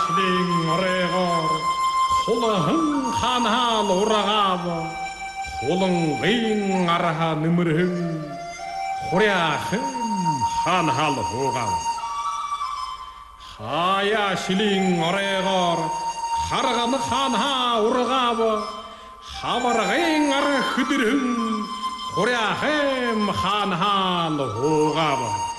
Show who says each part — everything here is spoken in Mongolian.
Speaker 1: Хаяашлын оройгоор хулан ханаал урагав хулангын араха нэмэрхэн хуряахан ханаал хуугав Хаяашлын оройгоор харгам ханаа урагав хаваргын арах хөдөрхөн хуряахан ханаал хуугав